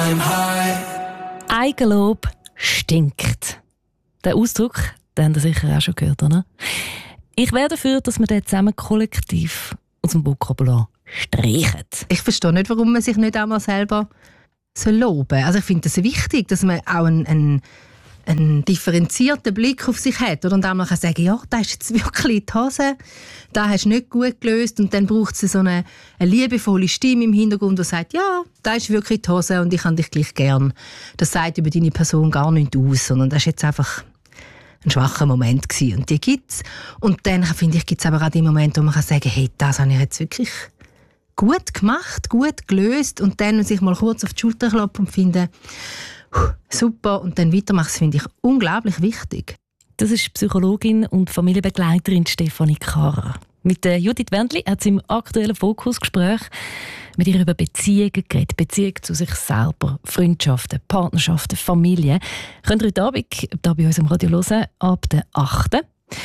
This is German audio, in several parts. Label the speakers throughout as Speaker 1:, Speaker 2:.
Speaker 1: I'm high.
Speaker 2: Eigenlob stinkt. Der Ausdruck, den habt ihr sicher auch schon gehört, oder? Ich wäre dafür, dass wir den zusammen kollektiv aus dem Vokabular streichen.
Speaker 3: Ich verstehe nicht, warum man sich nicht einmal selber loben soll. Also ich finde es wichtig, dass man auch einen differenzierten Blick auf sich hat. Oder? Und einmal kann sagen, ja, das ist jetzt wirklich die Hose, das hast du nicht gut gelöst. Und dann braucht es so eine liebevolle Stimme im Hintergrund, die sagt, ja, das ist wirklich die Hose und ich habe dich gleich gern. Das sagt über deine Person gar nichts aus, sondern das ist jetzt einfach ein schwacher Moment gewesen. Und die gibt es. Und dann, finde ich, gibt es aber auch die Momente, wo man kann sagen, hey, das habe ich jetzt wirklich gut gemacht, gut gelöst. Und dann sich mal kurz auf die Schulter klopfen und finden, super, und dann weitermachen, das finde ich unglaublich wichtig.
Speaker 2: Das ist Psychologin und Familienbegleiterin Stefanie Karrer. Mit Judith Wendli hat sie im aktuellen Fokusgespräch mit ihr über Beziehungen geredet. Beziehung zu sich selber, Freundschaften, Partnerschaften, Familie. Könnt ihr heute Abend hier bei uns im Radio hören, ab der 8.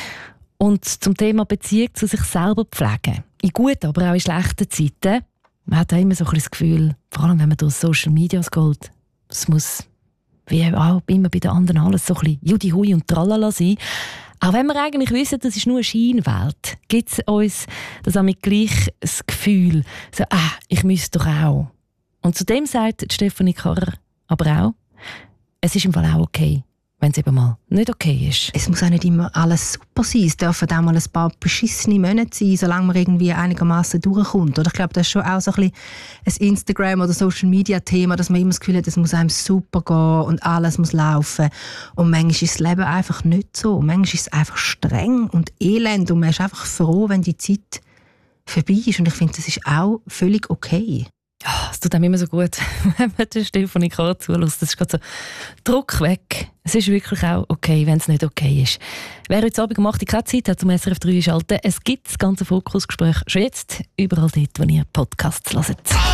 Speaker 2: Und zum Thema Beziehung zu sich selber pflegen. In guten, aber auch in schlechten Zeiten. Man hat immer so ein bisschen das Gefühl, vor allem wenn man durch Social Media geht, es muss wie auch immer bei den anderen alles so ein bisschen Judi Hui und Tralala sein. Auch wenn wir eigentlich wissen, das ist nur eine Scheinwelt, gibt es uns das auch mit gleich das Gefühl, so, ich müsste doch auch. Und zu dem sagt Stefanie Karrer aber auch, es ist im Fall auch okay, wenn es eben mal nicht okay ist.
Speaker 3: Es muss auch nicht immer alles super sein. Es dürfen auch mal ein paar beschissene Monate sein, solange man irgendwie einigermaßen durchkommt. Oder ich glaube, das ist schon auch so ein bisschen ein Instagram- oder Social-Media-Thema, dass man immer das Gefühl hat, es muss einem super gehen und alles muss laufen. Und manchmal ist das Leben einfach nicht so. Manchmal ist es einfach streng und elend und man ist einfach froh, wenn die Zeit vorbei ist. Und ich finde, das ist auch völlig okay.
Speaker 2: Ja, es tut einem immer so gut, wenn man der Stefanie Karrer zulässt. Das ist gerade so Druck weg. Es ist wirklich auch okay, wenn es nicht okay ist. Wer heute Abend um 8 Uhr keine Zeit hat, zum SRF 3 schalten, es gibt das ganze Fokusgespräch schon jetzt, überall dort, wo ihr Podcasts hört.